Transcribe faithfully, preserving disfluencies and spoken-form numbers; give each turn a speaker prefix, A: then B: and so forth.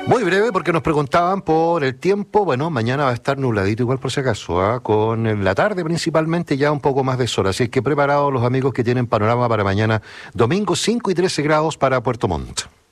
A: Muy breve porque nos preguntaban por el tiempo. Bueno, mañana va a estar nubladito igual por si acaso, ¿ah? Con en la tarde principalmente ya un poco más de sol. Así que preparados los amigos que tienen panorama para mañana, domingo cinco y trece grados para Puerto Montt.